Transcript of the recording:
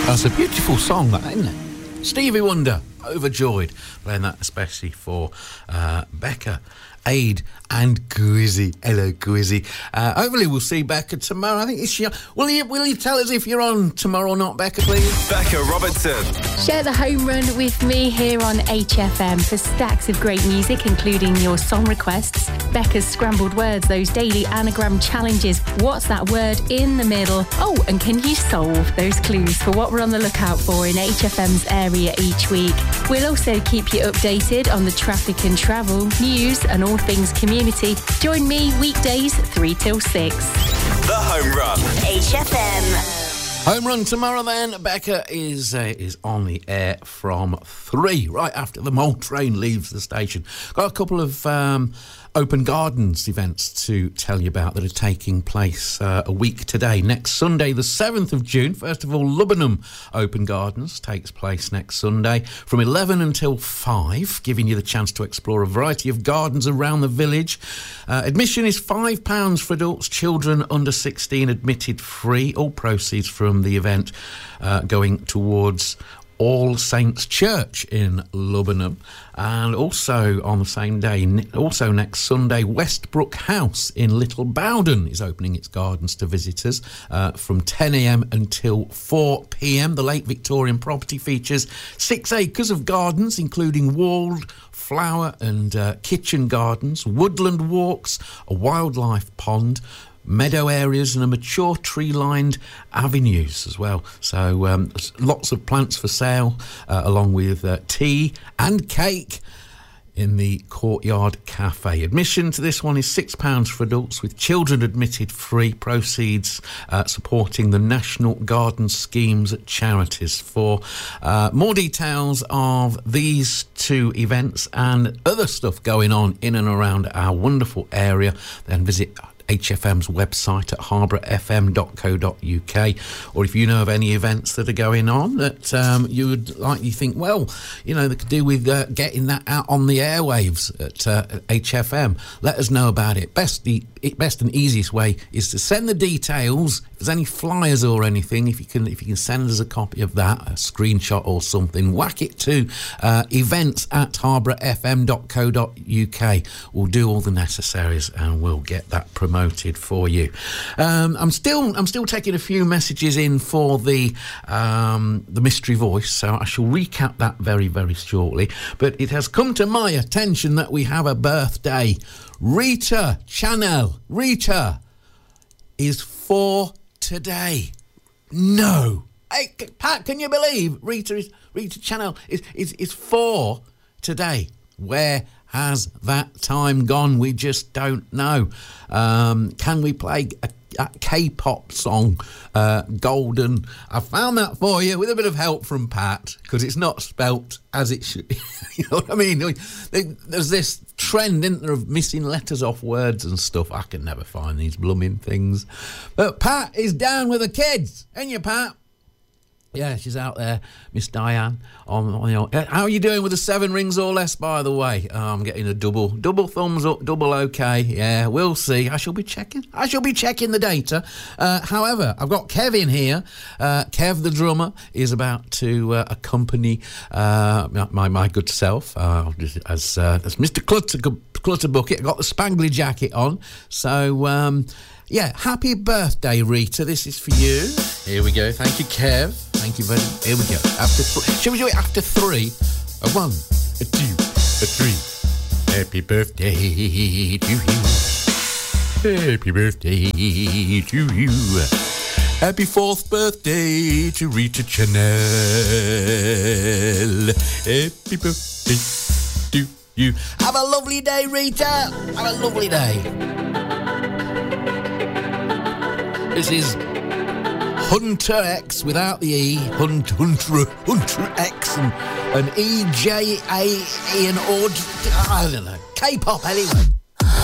That's a beautiful song, that, isn't it? Stevie Wonder, Overjoyed, playing that especially for Becca, Aid and Gwizzy. Hello, Gwizzy. Hopefully we'll see Becca tomorrow. I think it's will you tell us if you're on tomorrow or not, Becca, please? Becca Robertson. Share the home run with me here on HFM for stacks of great music, including your song requests, Becca's scrambled words, those daily anagram challenges. What's that word in the middle? Oh, and can you solve those clues for what we're on the lookout for in HFM's area each week? We'll also keep you updated on the traffic and travel, news and all things community. Join me weekdays 3 till 6. The Home Run. HFM. Home run tomorrow then. Becca is on the air from 3, right after the Mole train leaves the station. Got a couple of Open Gardens events to tell you about that are taking place a week today. Next Sunday, the 7th of June, first of all, Lubbenham Open Gardens takes place next Sunday from 11 until 5, giving you the chance to explore a variety of gardens around the village. Admission is £5 for adults, children under 16 admitted free. All proceeds from the event going towards All Saints Church in Lubbenham. And also on the same day, also next Sunday, Westbrook House in Little Bowden is opening its gardens to visitors from 10 a.m. until 4 p.m. The Lake Victorian property features 6 acres of gardens, including walled, flower and kitchen gardens, woodland walks, a wildlife pond, meadow areas and a mature tree-lined avenues as well. So lots of plants for sale, along with tea and cake in the Courtyard Cafe. Admission to this one is £6 for adults, with children admitted free. Proceeds supporting the National Garden Scheme's charities. For more details of these two events and other stuff going on in and around our wonderful area, then visit HFM's website at harbourfm.co.uk. Or if you know of any events that are going on that you think, well, you know, they could do with getting that out on the airwaves at HFM, let us know about it. Best and easiest way is to send the details. If there's any flyers or anything, if you can send us a copy of that, a screenshot or something, whack it to events at harbourfm.co.uk. We'll do all the necessaries and we'll get that promoted for you. I'm still taking a few messages in for the mystery voice, so I shall recap that very, very shortly. But it has come to my attention that we have a birthday. Rita Chanel. Rita is 4 today. No. Hey, Pat, can you believe Rita Chanel is 4 today? Where has that time gone? We just don't know. Can we play a K-pop song, Golden? I found that for you with a bit of help from Pat, because it's not spelt as it should. You know what I mean? There's this trend, isn't there, of missing letters off words and stuff. I can never find these blooming things. But Pat is down with the kids. Ain't you, Pat? Yeah, she's out there, Miss Diane. How are you doing with the 7 rings or less, by the way? I'm getting a double thumbs up, double okay. Yeah, we'll see. I shall be checking the data. However, I've got Kev in here. Kev, the drummer, is about to accompany my good self as Mr. Clutterbucket. I got the spangly jacket on. So, yeah, happy birthday, Rita. This is for you. Here we go. Thank you, Kev. Thank you very much. Here we go. Shall we do it after 3? A 1, a 2, a 3. Happy birthday to you. Happy birthday to you. Happy 4th birthday to Rita Chanel. Happy birthday to you. Have a lovely day, Rita. Have a lovely day. This is Hunter X without the E, Hunter X and EJA and I don't know, K-pop anyway.